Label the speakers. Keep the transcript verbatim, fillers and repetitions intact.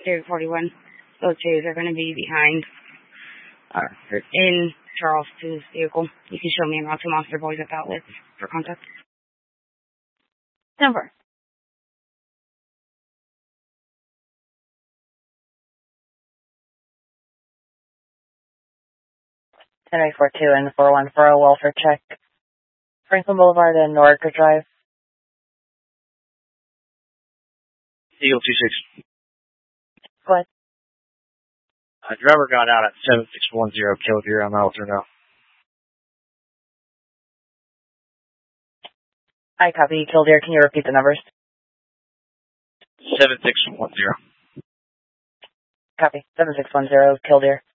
Speaker 1: Area forty-one. Those two are going to be behind, or in Charleston's vehicle. You can show me around to Monster Boys at outlets for contact. Number. ten eight four two and four one four zero welfare check. Franklin Boulevard and Norca Drive.
Speaker 2: Eagle two six.
Speaker 1: Go ahead.
Speaker 2: Uh, driver got out at seven six one zero Killdeer on Alter now.
Speaker 1: I copy. Killdeer, can you repeat the numbers?
Speaker 2: seven six one zero.
Speaker 1: Copy. seven six one zero Killdeer.